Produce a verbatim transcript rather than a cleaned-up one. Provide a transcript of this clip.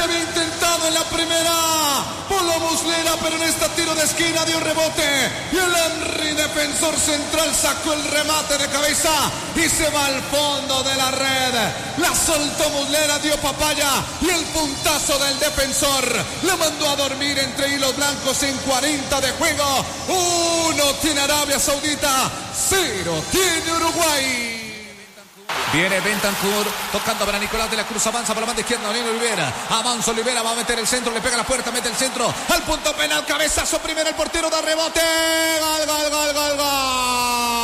se había intentado en la primera. Polo Muslera, pero en este tiro de esquina dio rebote. Y el Henry, defensor central, sacó el remate de cabeza y se va al fondo de la red. La soltó Muslera, dio papaya y el puntazo del defensor la mandó a dormir entre hilos blancos en cuarenta de juego. Uno tiene Arabia Saudita, cero tiene Uruguay. Viene Bentancur tocando para Nicolás de la Cruz, avanza por la banda izquierda, Daniel Olivera, avanza Olivera, va a meter el centro, le pega la puerta, mete el centro, al punto penal, cabezazo primero, el portero da rebote, gol, gol, gol, gol, gol.